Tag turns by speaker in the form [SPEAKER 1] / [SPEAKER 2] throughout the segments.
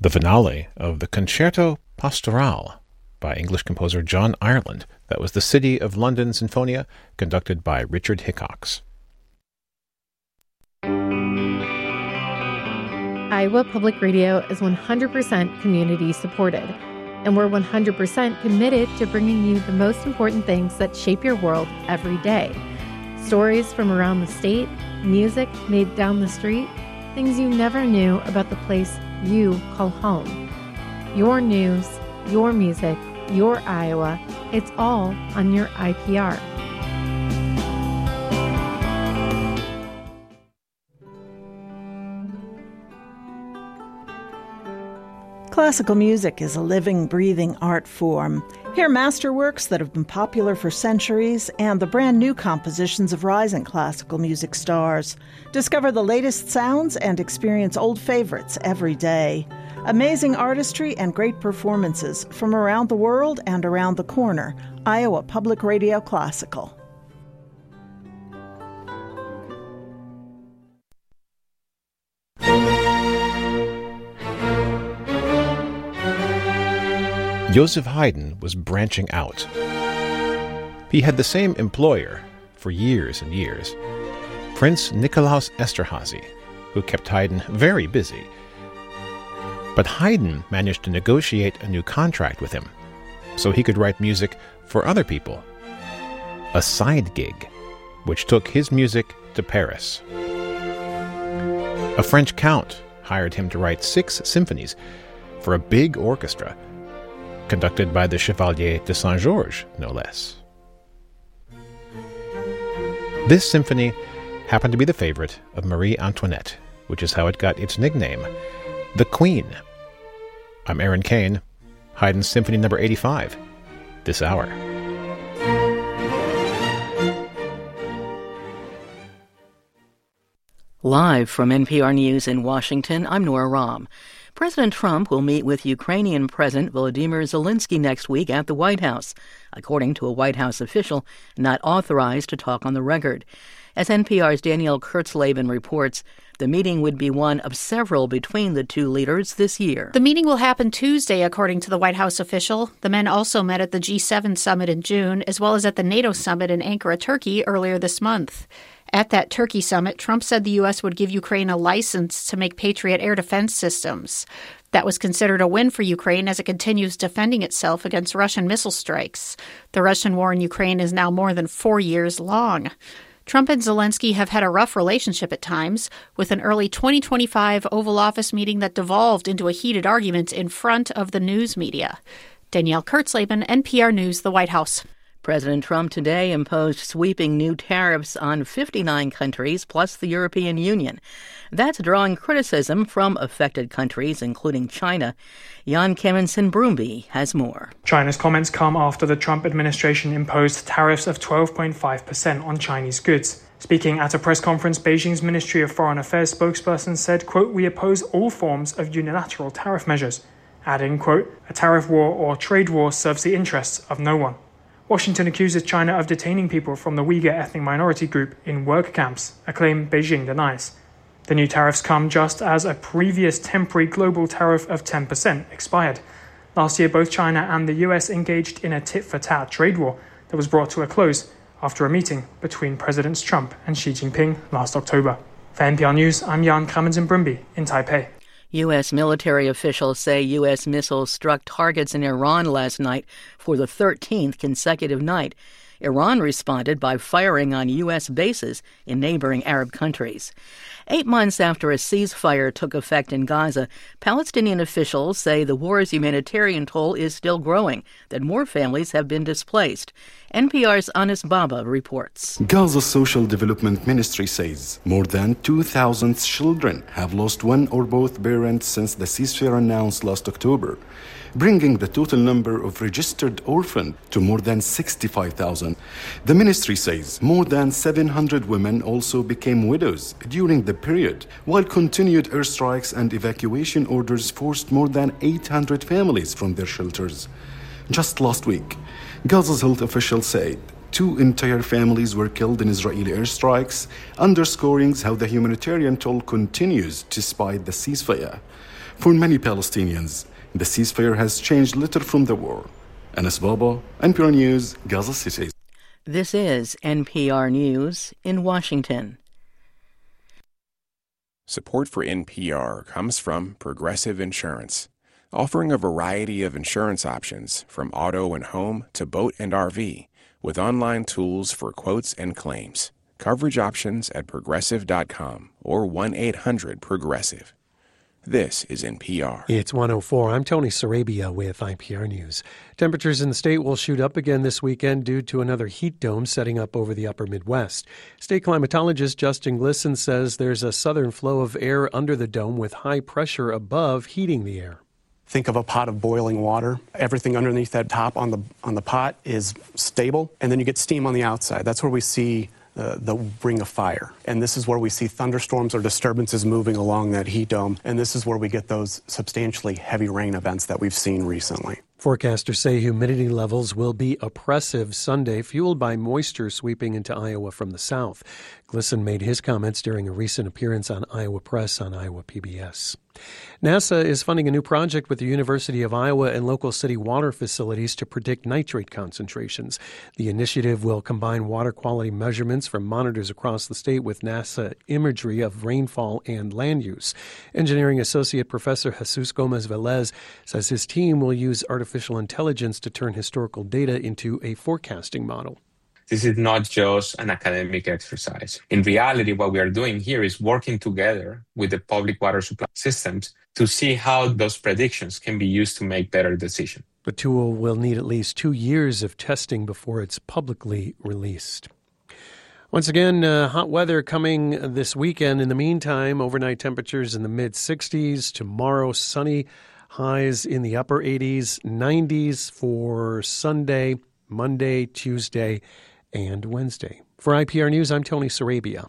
[SPEAKER 1] the finale of the Concerto Pastoral by English composer John Ireland. That was the City of London Sinfonia, conducted by Richard Hickox.
[SPEAKER 2] Iowa Public Radio is 100% community supported, and we're 100% committed to bringing you the most important things that shape your world every day. Stories from around the state, music made down the street, things you never knew about the place you call home. Your news, your music, your Iowa, it's all on your IPR.
[SPEAKER 3] Classical music is a living, breathing art form. Hear masterworks that have been popular for centuries and the brand new compositions of rising classical music stars. Discover the latest sounds and experience old favorites every day. Amazing artistry and great performances from around the world and around the corner. Iowa Public Radio Classical.
[SPEAKER 1] Joseph Haydn was branching out. He had the same employer for years and years, Prince Nikolaus Esterházy, who kept Haydn very busy. But Haydn managed to negotiate a new contract with him, so he could write music for other people. A side gig, which took his music to Paris. A French count hired him to write 6 symphonies for a big orchestra, conducted by the Chevalier de Saint-Georges, no less. This symphony happened to be the favorite of Marie Antoinette, which is how it got its nickname, the Queen. I'm Aaron Kane, Haydn's Symphony No. 85, this hour.
[SPEAKER 4] Live from NPR News in Washington, I'm Nora Rahm. President Trump will meet with Ukrainian President Volodymyr Zelensky next week at the White House, according to a White House official not authorized to talk on the record. As NPR's Danielle Kurtzleben reports, the meeting would be one of several between the two leaders this year.
[SPEAKER 5] The meeting will happen Tuesday, according to the White House official. The men also met at the G7 summit in June, as well as at the NATO summit in Ankara, Turkey, earlier this month. At that Turkey summit, Trump said the U.S. would give Ukraine a license to make Patriot air defense systems. That was considered a win for Ukraine as it continues defending itself against Russian missile strikes. The Russian war in Ukraine is now more than 4 years long. Trump and Zelensky have had a rough relationship at times, with an early 2025 Oval Office meeting that devolved into a heated argument in front of the news media. Danielle Kurtzleben, NPR News, the White House.
[SPEAKER 4] President Trump today imposed sweeping new tariffs on 59 countries plus the European Union. That's drawing criticism from affected countries, including China. Jan Kemensen-Brumby has more.
[SPEAKER 6] China's comments come after the Trump administration imposed tariffs of 12.5% on Chinese goods. Speaking at a press conference, Beijing's Ministry of Foreign Affairs spokesperson said, quote, "We oppose all forms of unilateral tariff measures," adding, quote, "A tariff war or trade war serves the interests of no one." Washington accuses China of detaining people from the Uyghur ethnic minority group in work camps, a claim Beijing denies. The new tariffs come just as a previous temporary global tariff of 10% expired. Last year, both China and the US engaged in a tit-for-tat trade war that was brought to a close after a meeting between Presidents Trump and Xi Jinping last October. For NPR News, I'm Jan Kemensen-Brumby in Taipei.
[SPEAKER 4] U.S. military officials say U.S. missiles struck targets in Iran last night for the 13th consecutive night. Iran responded by firing on U.S. bases in neighboring Arab countries. 8 months after a ceasefire took effect in Gaza, Palestinian officials say the war's humanitarian toll is still growing, that more families have been displaced. NPR's Anis Baba reports.
[SPEAKER 7] Gaza's Social Development Ministry says more than 2,000 children have lost one or both parents since the ceasefire announced last October, bringing the total number of registered orphans to more than 65,000. The ministry says more than 700 women also became widows during the period, while continued airstrikes and evacuation orders forced more than 800 families from their shelters. Just last week, Gaza's health officials said 2 entire families were killed in Israeli airstrikes, underscoring how the humanitarian toll continues despite the ceasefire. For many Palestinians, the ceasefire has changed little from the war. Anas Baba, NPR News, Gaza City.
[SPEAKER 4] This is NPR News in Washington.
[SPEAKER 8] Support for NPR comes from Progressive Insurance, offering a variety of insurance options from auto and home to boat and RV, with online tools for quotes and claims. Coverage options at progressive.com or 1-800-PROGRESSIVE. This is NPR.
[SPEAKER 9] It's 1:04. I'm Tony Sarabia with IPR News. Temperatures in the state will shoot up again this weekend due to another heat dome setting up over the upper Midwest. State climatologist Justin Glisson says there's a southern flow of air under the dome with high pressure above heating the air.
[SPEAKER 10] Think of a pot of boiling water. Everything underneath that top on the pot is stable, and then you get steam on the outside. That's where we see the ring of fire. And this is where we see thunderstorms or disturbances moving along that heat dome. And this is where we get those substantially heavy rain events that we've seen recently.
[SPEAKER 9] Forecasters say humidity levels will be oppressive Sunday, fueled by moisture sweeping into Iowa from the south. Glisson made his comments during a recent appearance on Iowa Press on Iowa PBS. NASA is funding a new project with the University of Iowa and local city water facilities to predict nitrate concentrations. The initiative will combine water quality measurements from monitors across the state with NASA imagery of rainfall and land use. Engineering Associate Professor Jesus Gomez Velez says his team will use artificial intelligence to turn historical data into a forecasting model.
[SPEAKER 11] This is not just an academic exercise. In reality, what we are doing here is working together with the public water supply systems to see how those predictions can be used to make better decisions.
[SPEAKER 9] The tool will need at least 2 years of testing before it's publicly released. Once again, hot weather coming this weekend. In the meantime, overnight temperatures in the mid-60s. Tomorrow, sunny, highs in the upper 80s, 90s for Sunday, Monday, Tuesday, and Wednesday. For IPR News, I'm Tony Sarabia.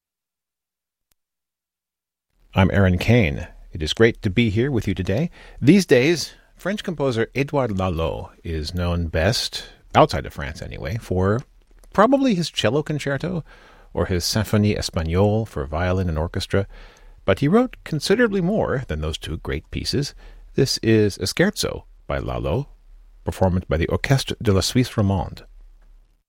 [SPEAKER 1] I'm Aaron Kane. It is great to be here with you today. These days, French composer Édouard Lalo is known best, outside of France anyway, for probably his cello concerto or his Symphonie Espagnole for violin and orchestra. But he wrote considerably more than those two great pieces. This is a scherzo by Lalo, performed by the Orchestre de la Suisse Romande.